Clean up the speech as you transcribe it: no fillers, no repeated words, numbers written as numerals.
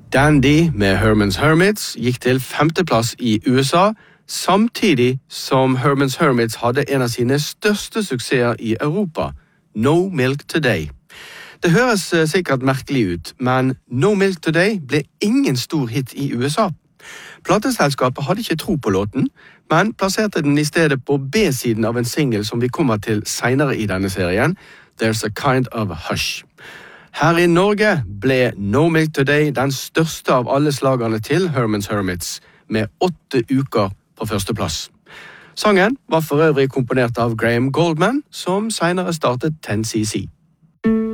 Dandy med Herman's Hermits gikk til 5. plass i USA, samtidig som Herman's Hermits hadde en av sine største suksesser i Europa, No Milk Today. Det høres sikkert merkelig ut, men No Milk Today ble ingen stor hit i USA. Plateselskapet hadde ikke tro på låten, men plasserte den i stedet på B-siden av en single som vi kommer til senere i denne serien, There's a Kind of Hush. Her i Norge ble No Milk Today den største av alle slagerne til Herman's Hermits, med 8 uker på førsteplass. Sangen var for øvrig komponert av Graham Gouldman, som senere startet 10cc.